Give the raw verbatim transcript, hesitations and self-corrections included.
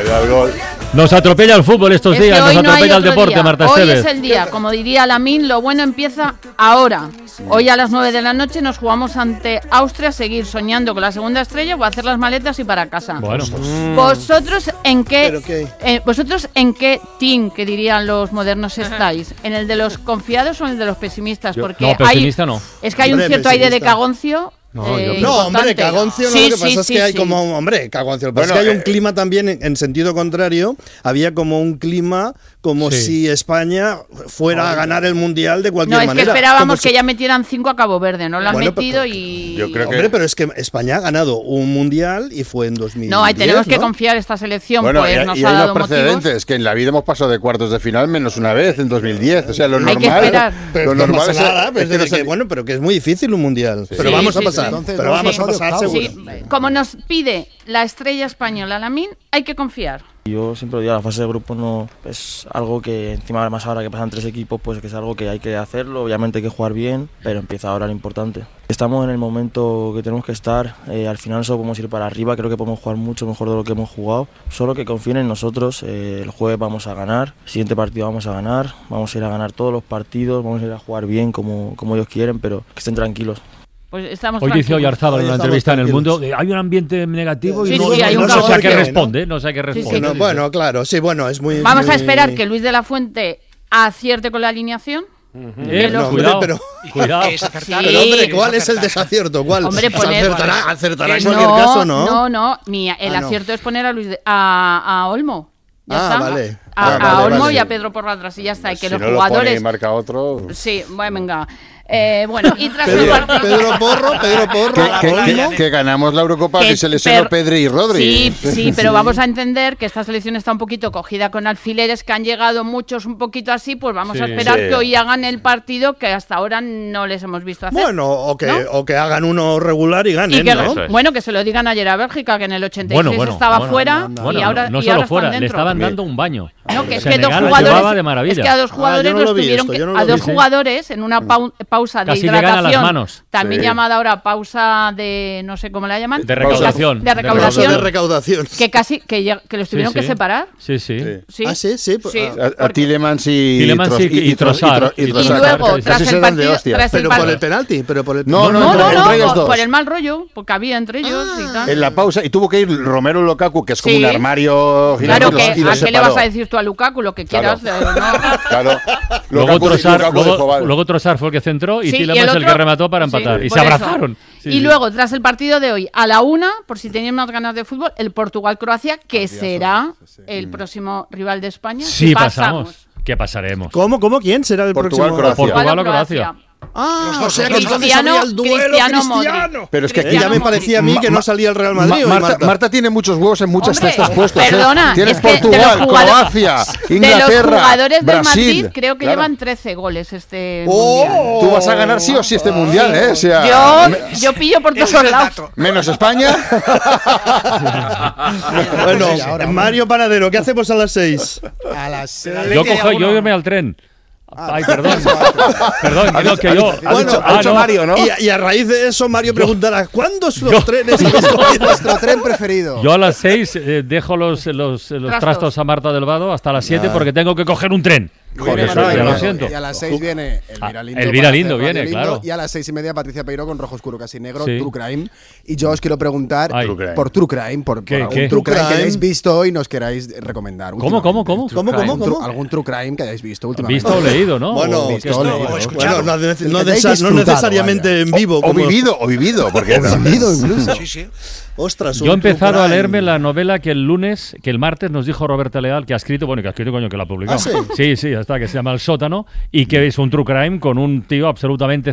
el gol. Nos atropella el fútbol estos es días, nos no atropella el deporte, día. Marta Hoy Esteves. es el día, como diría Lamine, lo bueno empieza ahora. Hoy a las nueve de la noche nos jugamos ante Austria, seguir soñando con la segunda estrella o hacer las maletas y para casa. Bueno, mm. ¿Vosotros en qué, qué? Eh, vosotros en qué team, que dirían los modernos, estáis? ¿En el de los confiados o en el de los pesimistas? Yo, Porque no, pesimista hay, no. Es que hay Hombre, un cierto pesimista. aire de cagoncio. No, eh, No, hombre, importante. cagoncio no, Sí, lo que pasa sí, es sí, que hay sí. como un, hombre, cagoncio, lo que pasa Bueno, es que hay un eh, clima también en, en sentido contrario, había como un clima como Sí. si España fuera a ganar el Mundial de cualquier No, es manera. que esperábamos Como que si- ya metieran cinco a Cabo Verde, no lo han Bueno, metido pero- y... Yo creo que- Hombre, pero es que España ha ganado un Mundial y fue en dos mil diez, No, ahí tenemos que ¿no? confiar esta selección, Bueno, pues y, nos y ha hay dado unos precedentes, motivos. que en la vida hemos pasado de cuartos de final menos una vez, en dos mil diez. O sea, lo Hay normal... que esperar. Pero lo no normal pasa es- nada, es pero que no es que, se- bueno, pero que es muy difícil un Mundial. Pero Sí, vamos sí, a pasar, sí. Entonces, pero no, vamos sí. a pasar octavos. seguro. Sí, como nos pide la estrella española Lamine, hay que confiar. Yo siempre digo, la fase de grupos no es algo que encima más ahora que pasan tres equipos, pues que es algo que hay que hacerlo, obviamente hay que jugar bien, pero empieza ahora lo importante. Estamos en el momento que tenemos que estar, eh, al final solo podemos ir para arriba, creo que podemos jugar mucho mejor de lo que hemos jugado, solo que confíen en nosotros, eh, el jueves vamos a ganar, el siguiente partido vamos a ganar, vamos a ir a ganar todos los partidos, vamos a ir a jugar bien como, como ellos quieren, pero que estén tranquilos. Pues estamos Hoy dice tranquilos. Oyarzábal en Hoy una estamos entrevista en El tranquilos. Mundo, eh, hay un ambiente negativo Sí, y no, sí, no- hay no un sé a caos qué que, ¿no? responde, no sé a qué sí. responde. Bueno, bueno, claro, sí, bueno, es muy... Vamos muy- a esperar que Luis de la Fuente acierte con la alineación. Eh, No, hombre, cuidado, pero- cuidado. Es acertar. Pero hombre, Sí. ¿cuál es el desacierto? ¿Cuál? Hombre, Pues poner- acertará, acertará en no, cualquier caso, ¿no? No, no, mi, el Ah, no. acierto es poner a Luis de- a, a Olmo. Ya Ah, está. vale. A, Ah, a vale, Olmo vale. y a Pedro por atrás y ya está. Y que si los no lo pone jugadores. y marca otro... Sí, bueno, venga. Eh, bueno, y tras el Pedro, partido. Pedro Porro, Pedro Porro. Que, que- Olmo. que- que ganamos la Eurocopa, Que que se lesionó per- Pedri y Rodri. Sí, sí, pero vamos a entender que esta selección está un poquito cogida con alfileres, que han llegado muchos un poquito así, pues vamos Sí. a esperar Sí. que hoy hagan el partido que hasta ahora no les hemos visto hacer. Bueno, o que, ¿no? o que hagan uno regular y ganen, Y que, ¿no? Eso es. bueno, que se lo digan ayer a Bélgica, que en el ochenta y seis Bueno, bueno, estaba bueno, fuera no, no, y no, ahora, no y solo ahora fuera, están le dentro. estaban dando un baño. No, que es que Senegal dos lo jugadores, llevaba de maravilla. es que a dos jugadores Ah, yo no los lo vi tuvieron esto, que, yo no lo a vi. dos Sí, sí. jugadores en una pau- pausa de Casi llegan a las hidratación, manos. también Sí. llamada ahora pausa de no sé cómo la llaman, De recaudación. de recaudación, De recaudación. que casi que, lleg- que los Sí, tuvieron sí. que separar. Sí, sí. Sí. Sí. Ah, sí, sí. pues, Sí. ah, A, a Tillemans y, Tillemans Tros- y- y Trossard. y Y Trossard. Y luego, Casi tras se el dan de partido, hostias. tras el pero por partido- el penalti, pero por el No, No, no, no, entre no, ellos por, dos. por el mal rollo, porque había entre ellos y tal. En la pausa, y tuvo que ir Romero Lukaku, que es como Sí. un armario Claro, gigante, y los- que y los ¿a qué le separó. vas a decir tú a Lukaku? Lo que Claro. quieras. eh, no. Claro. Luego Lukaku- Trossard, Lukaku luego, dijo, vale. luego Trossard fue el que centró y Sí, Tillemans el el, otro- que remató para empatar. Sí, y por se eso. abrazaron. Sí, y sí. luego, tras el partido de hoy, a la una, por si tenían más ganas de fútbol, el Portugal-Croacia, que será el próximo rival de España. Sí, si pasamos. ¿Qué pasaremos? ¿Cómo, cómo, quién será el Portugal, próximo? Croacia. Portugal o Croacia. Croacia. Ah, o sea que Cristiano- entonces había el duelo Cristiano cristiano. Pero es que Eh, ya me parecía a mí que no salía el Real Madrid. Ma- hoy, Marta, Marta. Marta tiene muchos huevos en muchas Hombre, cestas puestos. ¿eh? perdona, Tienes es que de Portugal, los jugadores- Croacia, De Inglaterra, los jugadores del Brasil. Madrid, creo que Claro. llevan trece goles este ¡Oh! mundial. Tú vas a ganar sí o sí este mundial, ¿eh? O sea, Yo, me- yo pillo por Ese todos es el lados. dato. menos España. Bueno, Sí, ahora, Mario Panadero, ¿qué hacemos a las seis? A las seis. Yo cojo, yo irme al tren. Ay, perdón. Perdón, que no, que yo. Ha dicho, ha Ah, dicho no. Mario, ¿no? Y, a- y a raíz de eso, Mario preguntará: ¿cuántos los trenes habéis cogido? Nuestro tren preferido. Yo a las seis eh, dejo los, los, los Trastos. trastos a Marta del Vado hasta las siete porque tengo que coger un tren. Muy Por bien, eso, Manuel. ya lo siento. Y a las seis viene Elvira Ah, Lindo. Elvira para Lindo hacer Radio viene, Lindo, claro. Y a las seis y media Patricia Peiro con Rojo Oscuro Casi Negro, Sí. True Crime. Y yo os quiero preguntar Ay. True Crime. por True Crime, por, por ¿Qué, algún qué? True Crime True que Crime. hayáis visto hoy y nos queráis recomendar. ¿Cómo, cómo, cómo? últimamente. ¿Cómo, cómo, Un tru- cómo? Algún True Crime que hayáis visto últimamente. Visto o leído, ¿no? Bueno, ¿O qué visto es? o leído. Bueno, no, de- no El que necesa- hayáis no disfrutado, necesariamente en vivo. O como- vivido, o vivido, porque Vivido incluso. Sí, sí. Ostras, Yo he un true empezado a crime. leerme la novela que el lunes, que el martes nos dijo Roberta Leal, que ha escrito, bueno, que ha escrito, coño, que la ha publicado. ¿Ah, sí? Sí, sí, ya está, que se llama El Sótano, y que es un true crime con un tío absolutamente